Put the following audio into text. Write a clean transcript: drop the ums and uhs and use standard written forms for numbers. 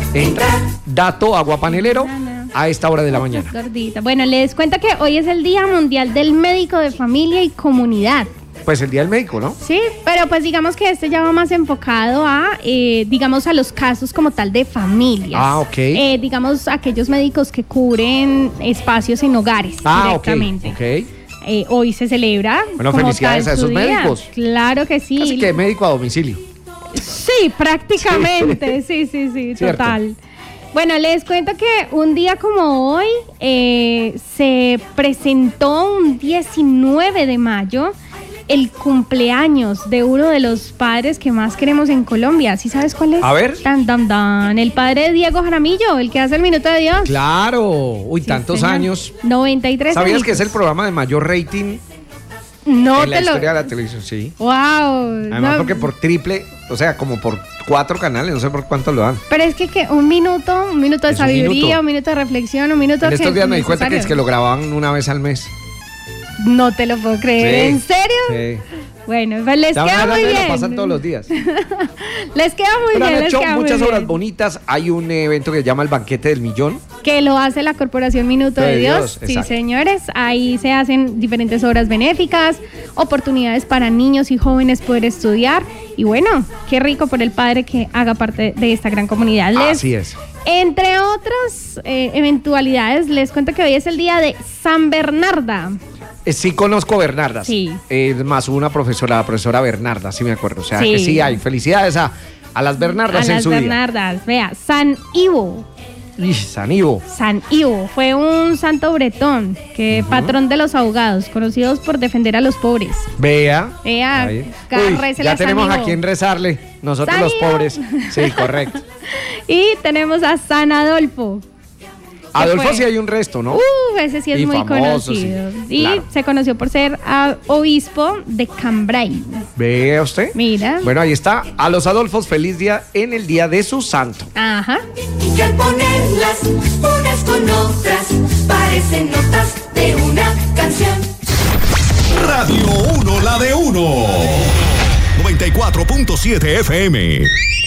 Dato aguapanelero a esta hora de la mañana. Gordita. Bueno, les cuento que hoy es el Día Mundial del Médico de Familia y Comunidad. Pues el Día del Médico, ¿no? Sí, pero pues digamos que este ya va más enfocado a, digamos, a los casos como tal de familias. Ah, ok. Digamos, aquellos médicos que cubren espacios en hogares directamente. Ok. Hoy se celebra. Bueno, como felicidades tal a esos su día. médicos. Claro que sí. Así que médico a domicilio. Sí, prácticamente. Sí, total. Bueno, les cuento que un día como hoy se presentó un 19 de mayo el cumpleaños de uno de los padres que más queremos en Colombia. ¿Sí sabes cuál es? A ver. El padre de Diego Jaramillo, el que hace el Minuto de Dios. Claro. Uy, sí, tantos señor. años. 93 ¿Sabías años. que es el programa de mayor rating en la historia de la televisión? Sí. ¡Wow! Además, porque por triple, o sea, como por 4 canales, no sé por cuánto lo dan. Pero es que un minuto de sabiduría, un minuto de reflexión, un minuto de... En estos días me di cuenta que es que lo grababan una vez al mes. No te lo puedo creer. Sí, ¿En serio? Sí. Bueno, pues les queda muy bien. Lo pasan todos los días. Les queda muy Pero bien. han hecho muchas obras bonitas. Hay un evento que se llama el Banquete del Millón. Que lo hace la Corporación Minuto de Dios. Sí, señores. Ahí se hacen diferentes obras benéficas, oportunidades para niños y jóvenes poder estudiar. Y bueno, qué rico por el padre que haga parte de esta gran comunidad. Así es. Entre otras eventualidades, les cuento que hoy es el día de San Bernarda. Sí conozco Bernardas. Sí. Más una profesora, la profesora Bernarda, sí me acuerdo. O sea, que sí hay. Felicidades a las Bernardas en su día. A las Bernardas. Vea, San Ivo. San Ivo. San Ivo fue un santo bretón, que patrón de los ahogados, conocidos por defender a los pobres. Vea. Ya tenemos a quien rezarle, nosotros San los Ivo. pobres. Sí, correcto. Y tenemos a San Adolfo. Adolfo sí hay un resto, ¿no? Ese sí es muy famoso, conocido. Sí, y claro. se conoció por ser obispo de Cambrai. ¿Ve usted? Mira. Bueno, ahí está. A los Adolfos, feliz día en el día de su santo. Ajá. Y al ponerlas unas con otras, parecen notas de una canción. Radio 1, la de 1. 94.7 FM.